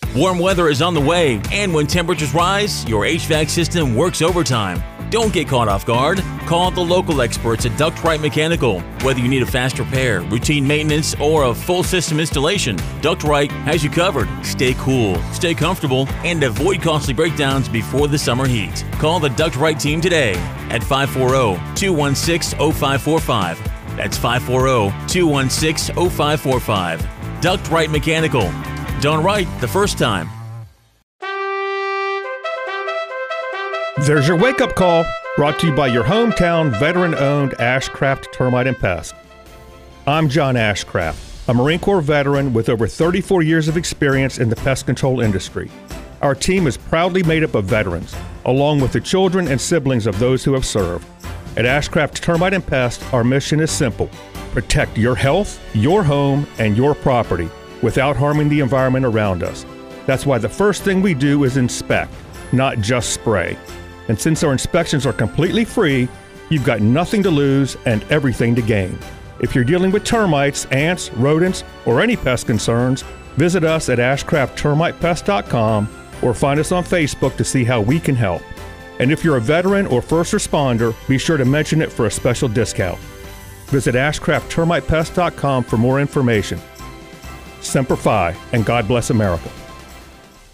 Warm weather is on the way, and when temperatures rise, your HVAC system works overtime. Don't get caught off guard. Call the local experts at Duct Right Mechanical. Whether you need a fast repair, routine maintenance, or a full system installation, Duct Right has you covered. Stay cool, stay comfortable, and avoid costly breakdowns before the summer heat. Call the Duct Right team today at 540-216-0545. That's 540-216-0545. Duct Right Mechanical. Done right the first time. There's your wake-up call, brought to you by your hometown veteran-owned Ashcraft Termite and Pest. I'm John Ashcraft, a Marine Corps veteran with over 34 years of experience in the pest control industry. Our team is proudly made up of veterans, along with the children and siblings of those who have served. At Ashcraft Termite and Pest, our mission is simple: protect your health, your home, and your property without harming the environment around us. That's why the first thing we do is inspect, not just spray. And since our inspections are completely free, you've got nothing to lose and everything to gain. If you're dealing with termites, ants, rodents, or any pest concerns, visit us at ashcrafttermitepest.com or find us on Facebook to see how we can help. And if you're a veteran or first responder, be sure to mention it for a special discount. Visit ashcrafttermitepest.com for more information. Semper Fi, and God bless America.